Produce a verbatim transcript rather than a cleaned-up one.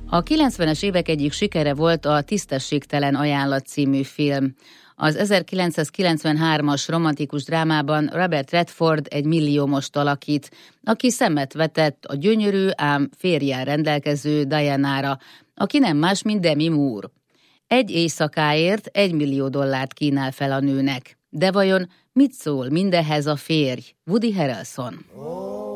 A kilencvenes évek egyik sikere volt a Tisztességtelen ajánlat című film. Az ezerkilencszázkilencvenhármas romantikus drámában Robert Redford egy milliómost alakít, aki szemet vetett a gyönyörű, ám férjjel rendelkező Dianára, aki nem más, mint Demi Moore. Egy éjszakáért egy millió dollárt kínál fel a nőnek. De vajon mit szól mindehhez a férj, Woody Harrelson?